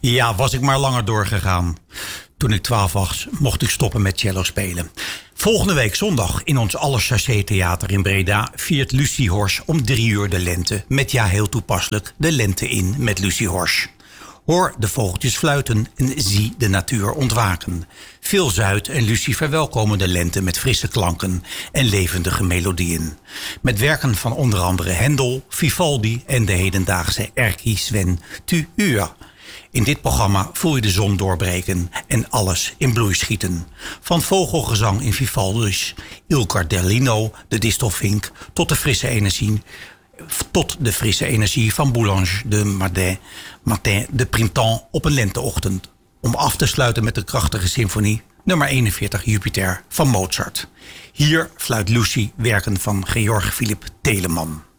Ja, was ik maar langer doorgegaan. Toen ik 12 was, mocht ik stoppen met cello spelen. Volgende week zondag in ons Allerchassé Theater in Breda viert Lucie Horsch om 3 uur de lente. Met ja, heel toepasselijk, de lente in met Lucie Horsch. Hoor de vogeltjes fluiten en zie de natuur ontwaken. Phil Zuid en Lucie verwelkomen de lente met frisse klanken en levendige melodieën. Met werken van onder andere Hendel, Vivaldi en de hedendaagse Erky Sven Tuur. In dit programma voel je de zon doorbreken en alles in bloei schieten. Van vogelgezang in Vivaldi's Il Cardellino, de distelvink, tot de frisse energie van Boulange de Matin de Printemps op een lenteochtend. Om af te sluiten met de krachtige symfonie nummer 41 Jupiter van Mozart. Hier fluit Lucie werken van Georg Philipp Telemann.